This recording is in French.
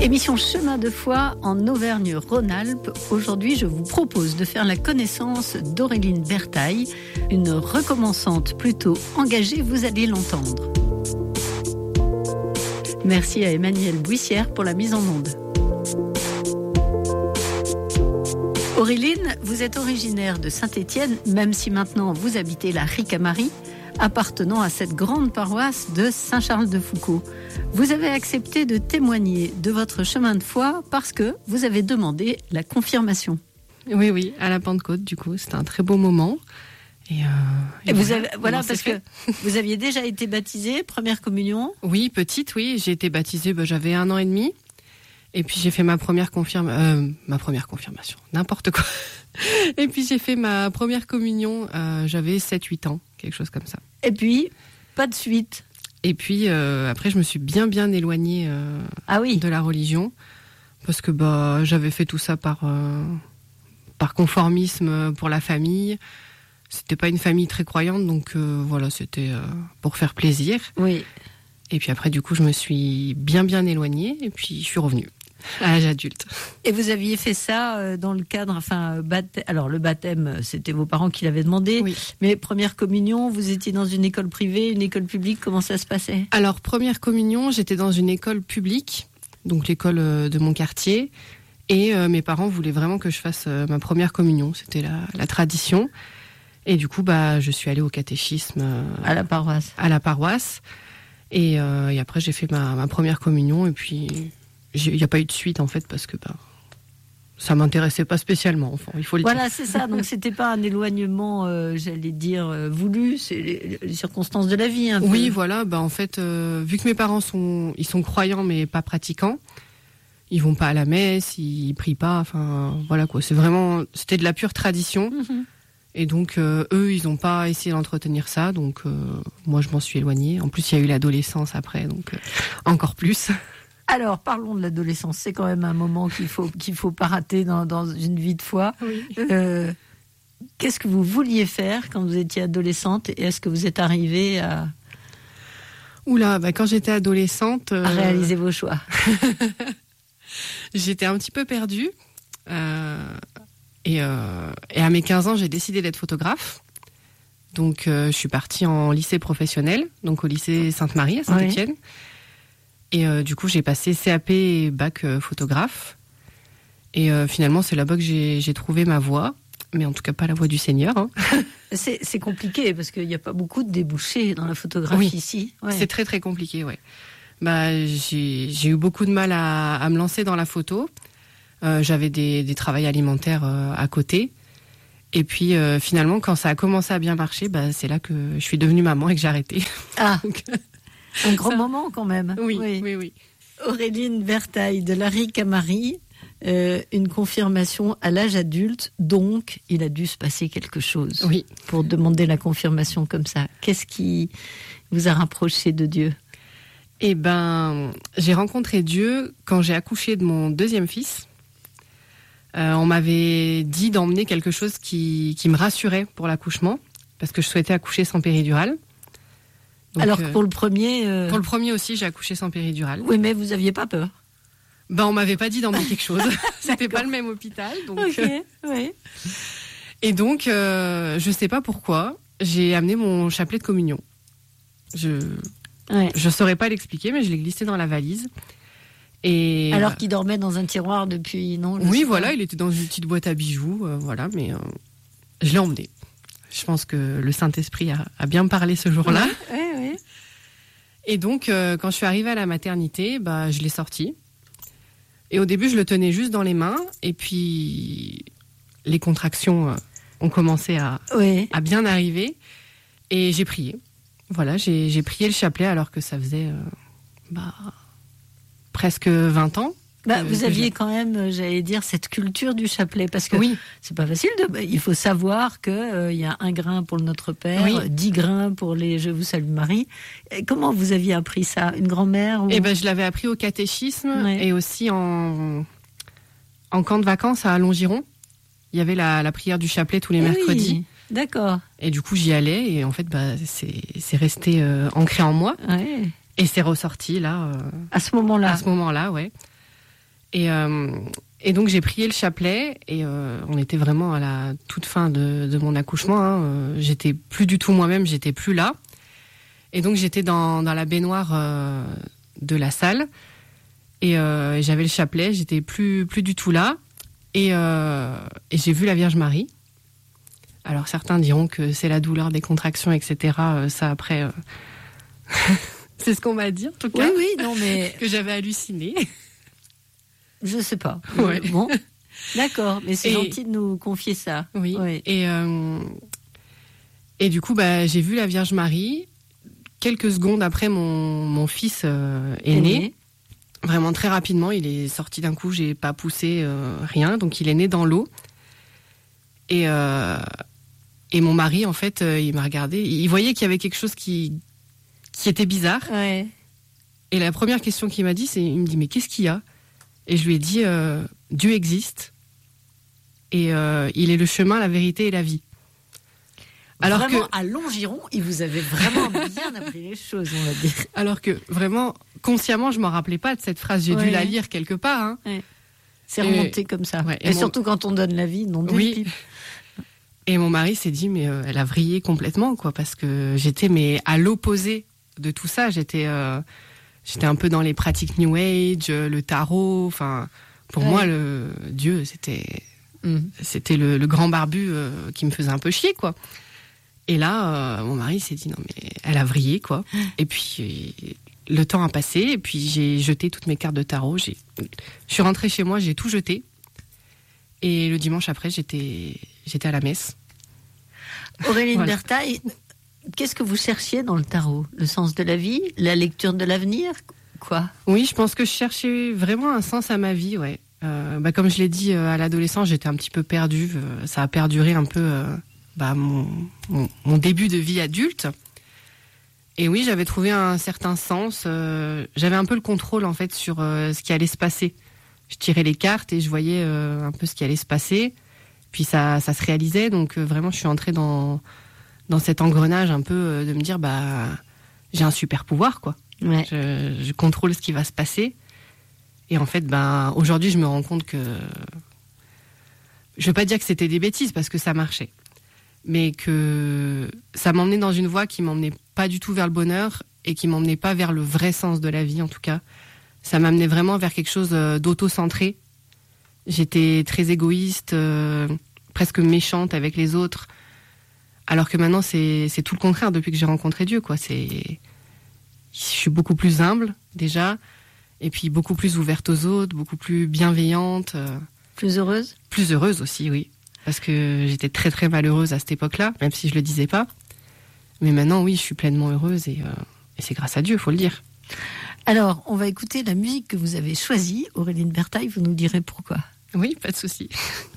Émission Chemin de foi en Auvergne-Rhône-Alpes. Aujourd'hui, je vous propose de faire la connaissance d'Auréline Bertaille, une recommençante plutôt engagée, vous allez l'entendre. Merci à Emmanuel Buissière pour la mise en onde. Auréline, vous êtes originaire de Saint-Étienne, même si maintenant vous habitez la Ricamarie, appartenant à cette grande paroisse de Saint-Charles-de-Foucault. Vous avez accepté de témoigner de votre chemin de foi parce que vous avez demandé la confirmation. Oui, à la Pentecôte, du coup, c'était un très beau moment. Et vous avez, voilà, parce que vous aviez déjà été baptisée, première communion. Oui, petite, oui, j'ai été baptisée, j'avais 1 an et demi. Et puis j'ai fait ma première confirmation, n'importe quoi. Et puis j'ai fait ma première communion, j'avais 7-8 ans, quelque chose comme ça. Et puis, pas de suite. Et puis après, je me suis bien éloignée de la religion, parce que j'avais fait tout ça par conformisme pour la famille. C'était pas une famille très croyante, donc voilà, c'était pour faire plaisir. Oui. Et puis après, du coup, je me suis bien éloignée, et puis je suis revenue à l'âge adulte. Et vous aviez fait ça dans le cadre, alors le baptême, c'était vos parents qui l'avaient demandé, oui. Mais première communion, vous étiez dans une école privée, une école publique, comment ça se passait ? Alors première communion, j'étais dans une école publique, donc l'école de mon quartier, et mes parents voulaient vraiment que je fasse ma première communion, c'était la tradition. Et du coup, je suis allée au catéchisme à la paroisse. Et après, j'ai fait ma première communion, et puis il n'y a pas eu de suite en fait, parce que ça m'intéressait pas spécialement. Enfin, il faut le dire. Voilà, c'est ça. Donc c'était pas un éloignement, j'allais dire voulu. C'est les circonstances de la vie. Un peu. Oui, voilà. En fait, vu que mes parents sont croyants mais pas pratiquants, ils vont pas à la messe, ils prient pas. Enfin, voilà quoi. C'était de la pure tradition. Mm-hmm. Et donc, eux, ils n'ont pas essayé d'entretenir ça. Donc, moi, je m'en suis éloignée. En plus, il y a eu l'adolescence après, donc encore plus. Alors, parlons de l'adolescence. C'est quand même un moment qu'il faut pas rater dans une vie de foi. Oui. Qu'est-ce que vous vouliez faire quand vous étiez adolescente ? Et est-ce que vous êtes arrivée à... Oula, quand j'étais adolescente... à réaliser vos choix. J'étais un petit peu perdue. Et à mes 15 ans, j'ai décidé d'être photographe. Donc, je suis partie en lycée professionnel, donc au lycée Sainte-Marie à Saint-Étienne. Oui. Et du coup, j'ai passé CAP et bac photographe. Et finalement, c'est là-bas que j'ai trouvé ma voie. Mais en tout cas, pas la voie du Seigneur. Hein. C'est compliqué, parce qu'il n'y a pas beaucoup de débouchés dans la photographie ici. Ouais. C'est très, très compliqué, ouais. J'ai eu beaucoup de mal à me lancer dans la photo. J'avais des travails alimentaires à côté. Et puis, finalement, quand ça a commencé à bien marcher, c'est là que je suis devenue maman et que j'ai arrêté. Ah, donc, un grand moment quand même. Oui. Auréline Bertaille de la Ricamarie, une confirmation à l'âge adulte. Donc, il a dû se passer quelque chose pour demander la confirmation comme ça. Qu'est-ce qui vous a rapproché de Dieu ? J'ai rencontré Dieu quand j'ai accouché de mon 2e fils. On m'avait dit d'emmener quelque chose qui me rassurait pour l'accouchement, parce que je souhaitais accoucher sans péridurale. Donc, alors que pour le premier... Pour le premier aussi, j'ai accouché sans péridurale. Oui, mais vous n'aviez pas peur ? On m'avait pas dit d'emmener quelque chose. C'était pas le même hôpital. Donc, oui. Et donc, je sais pas pourquoi, j'ai amené mon chapelet de communion. Je saurais pas l'expliquer, mais je l'ai glissé dans la valise. Et alors qu'il dormait dans un tiroir depuis, non ? Oui, voilà, il était dans une petite boîte à bijoux, mais je l'ai emmené. Je pense que le Saint-Esprit a bien parlé ce jour-là. Oui. Et donc, quand je suis arrivée à la maternité, je l'ai sorti. Et au début, je le tenais juste dans les mains. Et puis, les contractions ont commencé à bien arriver. Et j'ai prié. Voilà, j'ai prié le chapelet alors que ça faisait presque 20 ans. Vous aviez quand même, j'allais dire, cette culture du chapelet, parce que c'est pas facile. Il faut savoir que il y a 1 grain pour le Notre Père, 10 grains pour les Je vous salue Marie. Et comment vous aviez appris ça ? Une grand-mère ou... je l'avais appris au catéchisme et aussi en camp de vacances à Longiron. Il y avait la prière du chapelet tous les mercredis. D'accord. Et du coup, j'y allais et en fait, c'est resté ancré en moi. Ouais. Et c'est ressorti là. À ce moment-là. À ce moment-là, ouais. Et donc j'ai prié le chapelet et on était vraiment à la toute fin de mon accouchement. Hein. J'étais plus du tout moi-même, j'étais plus là. Et donc j'étais dans la baignoire de la salle et j'avais le chapelet, j'étais plus du tout là et j'ai vu la Vierge Marie. Alors certains diront que c'est la douleur des contractions, etc. Ça après, c'est ce qu'on m'a dit en tout cas. Oui, non mais que j'avais halluciné. Je sais pas. Ouais. Bon, d'accord, mais c'est gentil de nous confier ça. Oui. Et du coup, j'ai vu la Vierge Marie. Quelques secondes après, mon fils est né. Vraiment très rapidement, il est sorti d'un coup. J'ai pas poussé rien, donc il est né dans l'eau. Et mon mari, en fait, il m'a regardé. Il voyait qu'il y avait quelque chose qui était bizarre. Ouais. Et la première question qu'il m'a dit, il me dit mais qu'est-ce qu'il y a ? Et je lui ai dit Dieu existe et il est le chemin, la vérité et la vie. Alors vraiment, à Longiron, il vous avait vraiment bien appris les choses, on va dire. Alors que vraiment, consciemment, je m'en rappelais pas de cette phrase. J'ai dû la lire quelque part. Hein. Ouais. C'est remonté comme ça. Ouais. Et surtout quand on donne la vie, non de pipe. Et mon mari s'est dit, mais elle a vrillé complètement, quoi, parce que j'étais à l'opposé de tout ça. J'étais un peu dans les pratiques New Age, le tarot. Enfin, pour moi, le Dieu, c'était le grand barbu qui me faisait un peu chier, quoi. Et là, mon mari s'est dit non mais elle a vrillé, quoi. Et puis le temps a passé et puis j'ai jeté toutes mes cartes de tarot. Je suis rentrée chez moi, j'ai tout jeté. Et le dimanche après, j'étais à la messe. Auréline Bertaille, qu'est-ce que vous cherchiez dans le tarot ? Le sens de la vie ? La lecture de l'avenir ? Quoi ? Oui, je pense que je cherchais vraiment un sens à ma vie, ouais. Comme je l'ai dit, à l'adolescence, j'étais un petit peu perdue. Ça a perduré un peu mon début de vie adulte. Et oui, j'avais trouvé un certain sens. J'avais un peu le contrôle, en fait, sur ce qui allait se passer. Je tirais les cartes et je voyais un peu ce qui allait se passer. Puis ça se réalisait. Donc vraiment, je suis entrée dans cet engrenage un peu de me dire, j'ai un super pouvoir, quoi. Ouais. Je contrôle ce qui va se passer. Et en fait, aujourd'hui, je me rends compte que... Je ne veux pas dire que c'était des bêtises, parce que ça marchait. Mais que ça m'emmenait dans une voie qui m'emmenait pas du tout vers le bonheur et qui m'emmenait pas vers le vrai sens de la vie, en tout cas. Ça m'amenait vraiment vers quelque chose d'auto-centré. J'étais très égoïste, presque méchante avec les autres. Alors que maintenant, c'est tout le contraire depuis que j'ai rencontré Dieu, quoi. Je suis beaucoup plus humble, déjà, et puis beaucoup plus ouverte aux autres, beaucoup plus bienveillante. Plus heureuse ? Plus heureuse aussi, oui. Parce que j'étais très très malheureuse à cette époque-là, même si je le disais pas. Mais maintenant, oui, je suis pleinement heureuse et c'est grâce à Dieu, faut le dire. Alors, on va écouter la musique que vous avez choisie. Auréline Bertaille, vous nous direz pourquoi. Oui, pas de souci.